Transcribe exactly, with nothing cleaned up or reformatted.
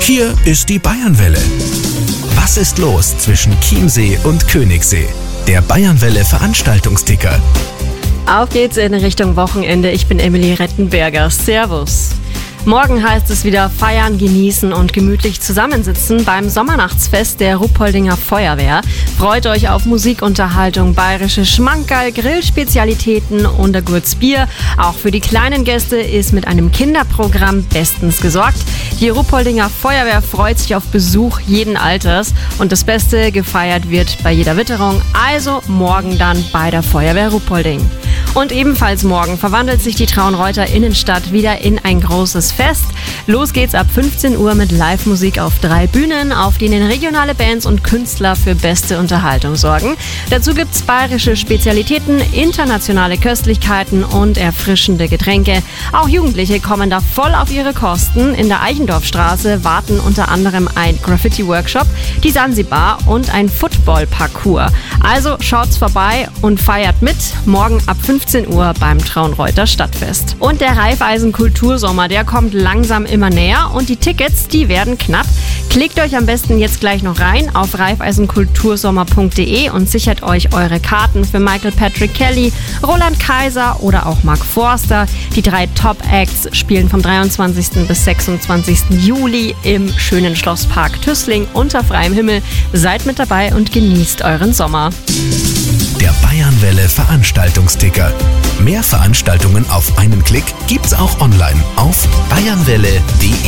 Hier ist die Bayernwelle. Was ist los zwischen Chiemsee und Königssee? Der Bayernwelle Veranstaltungsticker. Auf geht's in Richtung Wochenende. Ich bin Emily Rettenberger. Servus. Morgen heißt es wieder feiern, genießen und gemütlich zusammensitzen beim Sommernachtsfest der Ruhpoldinger Feuerwehr. Freut euch auf Musikunterhaltung, bayerische Schmankerl, Grillspezialitäten und ein gutes Bier. Auch für die kleinen Gäste ist mit einem Kinderprogramm bestens gesorgt. Die Ruhpoldinger Feuerwehr freut sich auf Besuch jeden Alters und das Beste gefeiert wird bei jeder Witterung. Also morgen dann bei der Feuerwehr Ruhpolding. Und ebenfalls morgen verwandelt sich die Traunreuther Innenstadt wieder in ein großes Fest. Los geht's ab fünfzehn Uhr mit Live-Musik auf drei Bühnen, auf denen regionale Bands und Künstler für beste Unterhaltung sorgen. Dazu gibt's bayerische Spezialitäten, internationale Köstlichkeiten und erfrischende Getränke. Auch Jugendliche kommen da voll auf ihre Kosten. In der Eichendorfstraße warten unter anderem ein Graffiti-Workshop, die Sansibar und ein Football-Parcours. Also schaut's vorbei und feiert mit. Morgen ab fünfzehn Uhr beim Traunreuther Stadtfest. Und der Raiffeisen Kultursommer, der kommt langsam immer näher und die Tickets, die werden knapp. Klickt euch am besten jetzt gleich noch rein auf raiffeisenkultursommer punkt de und sichert euch eure Karten für Michael Patrick Kelly, Roland Kaiser oder auch Mark Forster. Die drei Top-Acts spielen vom dreiundzwanzigsten bis sechsundzwanzigsten Juli im schönen Schlosspark Tüßling unter freiem Himmel. Seid mit dabei und genießt euren Sommer. Der Bayernwelle Veranstaltungsticker. Mehr Veranstaltungen auf einen Klick gibt's auch online auf bayernwelle punkt de.